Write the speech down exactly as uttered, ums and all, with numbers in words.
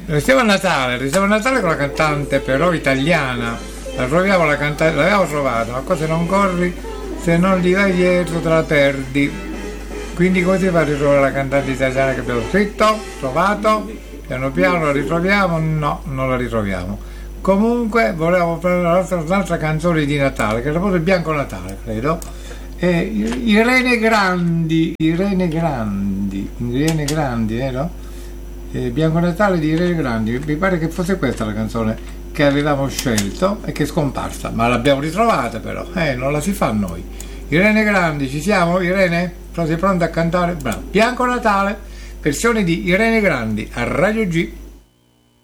Restiamo a Natale, restiamo a Natale con la cantante però italiana. La troviamo la cantante, l'abbiamo trovata, ma cosa non corri, se non gli vai dietro te la perdi. Quindi come si fa a ritrovare la cantante italiana che abbiamo scritto, trovato, piano piano la ritroviamo? No, non la ritroviamo. Comunque volevo prendere un'altra, un'altra canzone di Natale, che era proprio il Bianco Natale, credo. E Irene Grandi, Irene Grandi, Irene Grandi, vero? Eh, Bianco Natale di Irene Grandi, mi pare che fosse questa la canzone che avevamo scelto e che è scomparsa, ma l'abbiamo ritrovata però, eh, non la si fa a noi. Irene Grandi, ci siamo? Irene? Sei pronta a cantare? Bravo. Bianco Natale, versione di Irene Grandi a Radio G.